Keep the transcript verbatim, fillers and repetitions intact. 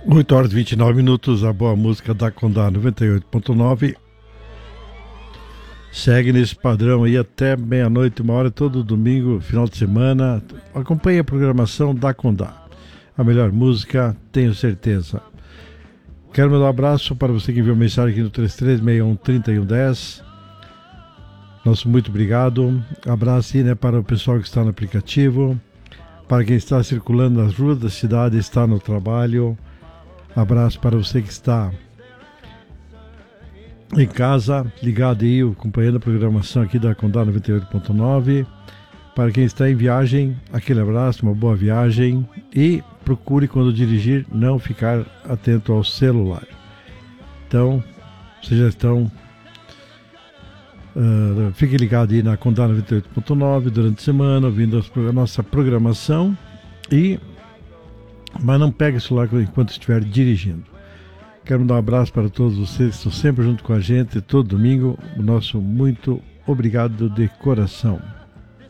oito horas e vinte e nove minutos, a boa música da Condá noventa e oito ponto nove. Segue nesse padrão aí até meia-noite, uma hora, todo domingo, final de semana. Acompanhe a programação da Condá. A melhor música, tenho certeza. Quero mandar um abraço para você que enviou mensagem aqui no três três seis um, três um um zero. Nosso muito obrigado. Abraço aí, né, para o pessoal que está no aplicativo. Para quem está circulando nas ruas da cidade, está no trabalho. Abraço para você que está em casa, ligado aí, acompanhando a programação aqui da Condá noventa e oito ponto nove. Para quem está em viagem, aquele abraço, uma boa viagem. E procure, quando dirigir, não ficar atento ao celular. Então, vocês já estão... Uh, fique ligado aí na Condá noventa e oito ponto nove durante a semana, ouvindo a nossa programação. E... mas não pegue o celular enquanto estiver dirigindo. Quero mandar um abraço para todos vocês que estão sempre junto com a gente, todo domingo. O nosso muito obrigado de coração.